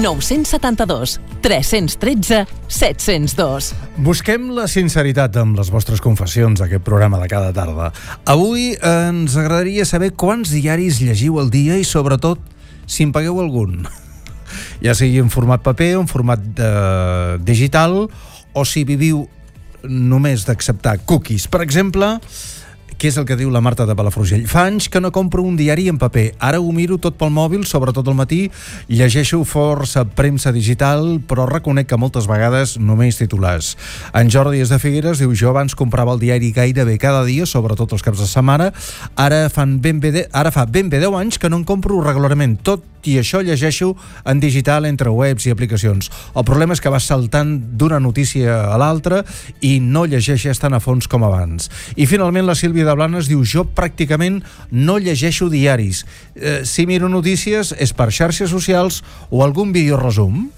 972 313 702. Busquem la sinceritat amb les vostres confessions d'aquest programa de cada tarda. Avui ens agradaria saber quants diaris llegiu al dia i, sobretot, si en pagueu algun. Ja sigui en format paper o en format digital, o si viviu només d'acceptar cookies. Per exemple, què és el que diu la Marta de Palafrugell? Fa anys que no compro un diari en paper. Ara ho miro tot pel mòbil, sobretot al matí. Llegeixo força premsa digital, però reconec que moltes vegades només titulars. En Jordi és de Figueres, diu: jo abans comprava el diari gairebé cada dia, sobretot els caps de setmana. Ara fa ben bé 10 anys que no en compro regularment. Tot i això llegeixo en digital entre webs i aplicacions. El problema és que vas saltant d'una notícia a l'altra i no llegeixes tan a fons com abans. I finalment la Sílvia de Blanes diu: jo pràcticament no llegeixo diaris. Si miro notícies és per xarxes socials o algun vídeo resum.